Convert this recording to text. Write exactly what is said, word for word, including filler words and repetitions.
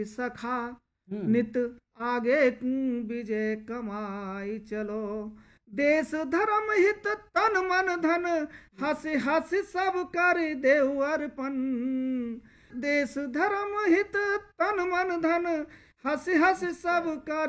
सखा हम्म। नित आगे विजय कमाई चलो। देश धर्म हित तन मन धन हंसी हंसी सब कर देव अर्पण। देश धर्म हित तन मन धन हंसी हंसी सब कर